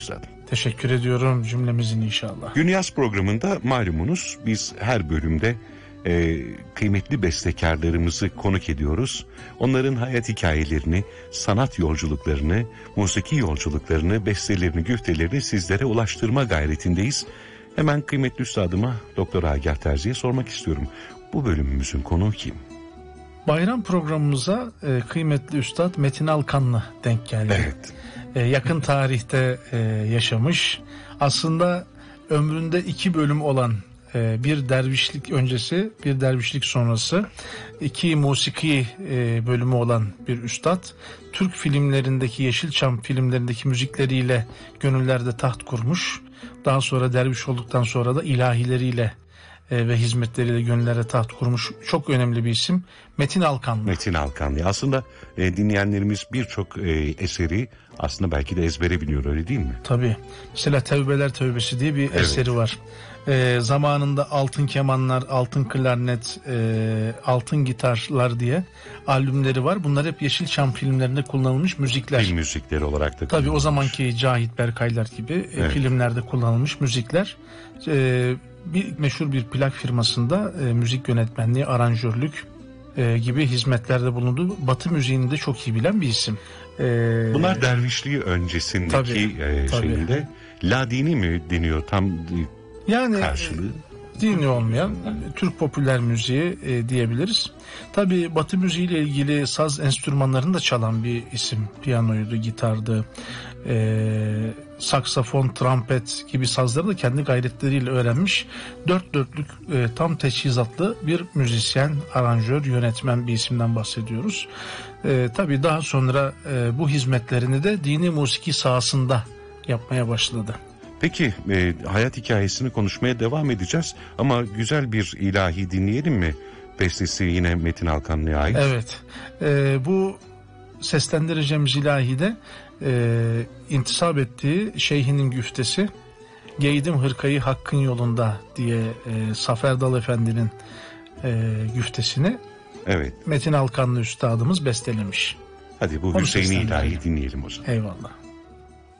Üstadım. Teşekkür ediyorum cümlemizin inşallah. Günyas programında malumunuz biz her bölümde kıymetli bestekarlarımızı konuk ediyoruz. Onların hayat hikayelerini, sanat yolculuklarını, musiki yolculuklarını, bestelerini, güftelerini sizlere ulaştırma gayretindeyiz. Hemen kıymetli üstadıma Doktor Agah Terzi'ye sormak istiyorum. Bu bölümümüzün konuğu kim? Bayram programımıza kıymetli üstad Metin Alkanlı denk geldi. Evet. Yakın tarihte yaşamış. Aslında ömründe 2 bölüm olan bir dervişlik öncesi, bir dervişlik sonrası 2 musiki bölümü olan bir üstad. Türk filmlerindeki, Yeşilçam filmlerindeki müzikleriyle gönüllerde taht kurmuş. Daha sonra derviş olduktan sonra da ilahileriyle ve hizmetleriyle gönüllere taht kurmuş çok önemli bir isim Metin Alkanlı. Metin Alkanlı. Aslında dinleyenlerimiz birçok eseri aslında belki de ezbere biliyor, öyle değil mi? Tabii. Mesela Tevbeler Tevbesi diye bir eseri var. Zamanında Altın Kemanlar, Altın Klarnet, Altın Gitarlar diye albümleri var. Bunlar hep Yeşilçam filmlerinde kullanılmış müzikler. Film müzikleri olarak da tabii o zamanki Cahit Berkaylar gibi filmlerde kullanılmış müzikler. Bir meşhur bir plak firmasında müzik yönetmenliği, aranjörlük gibi hizmetlerde bulundu. Batı müziğini de çok iyi bilen bir isim. Bunlar dervişliği öncesindeki şeyinde ladini mi deniyor tam yani karşılığı? Dini olmayan Türk popüler müziği diyebiliriz. Tabii Batı müziği ile ilgili saz enstrümanlarını da çalan bir isim. Piyanoydu, gitardı, saksafon, trompet gibi sazları da kendi gayretleriyle öğrenmiş. 4 dörtlük tam teçhizatlı bir müzisyen, aranjör, yönetmen bir isimden bahsediyoruz. Tabii daha sonra bu hizmetlerini de dini musiki sahasında yapmaya başladı. Peki hayat hikayesini konuşmaya devam edeceğiz ama güzel bir ilahi dinleyelim mi? Bestesi yine Metin Alkanlı'ya ait. Evet. Bu seslendireceğimiz ilahide intisap ettiği şeyhinin güftesi "Giydim hırkayı hakkın yolunda" diye Zafer Dal Efendi'nin güftesini Metin Alkanlı üstadımız bestelemiş. Hadi bu Hüseyin'i ilahi dinleyelim o zaman. Eyvallah.